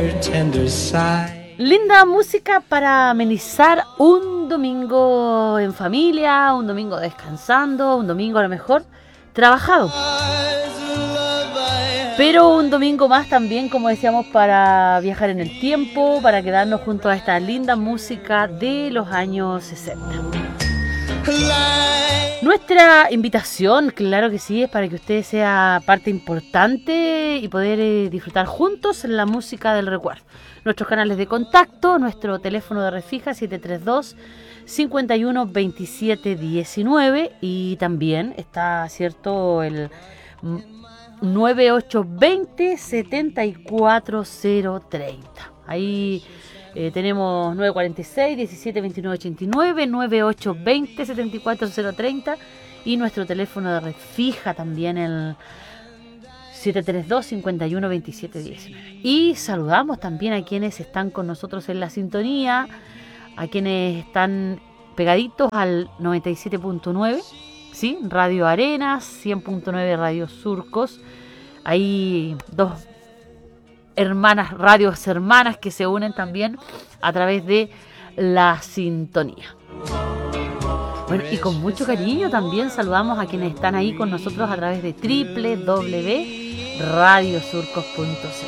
Linda música para amenizar un domingo en familia, un domingo descansando, un domingo a lo mejor trabajado. Pero un domingo más también, como decíamos, para viajar en el tiempo, para quedarnos junto a esta linda música de los años 60. Nuestra invitación, claro que sí, es para que usted sea parte importante y poder disfrutar juntos la música del recuerdo. Nuestros canales de contacto, nuestro teléfono de red fija 732 51 27 19 y también está, cierto, el 9820 74030. Ahí tenemos 946 17 29 89, 9820 74030 y nuestro teléfono de red fija también, el 732 51 27 19. Y saludamos también a quienes están con nosotros en la sintonía, a quienes están pegaditos al 97.9, ¿sí? Radio Arenas, 100.9 Radio Surcos. Hay dos radios hermanas que se unen también a través de la sintonía. Bueno, y con mucho cariño también saludamos a quienes están ahí con nosotros a través de www.radiosurcos.cl.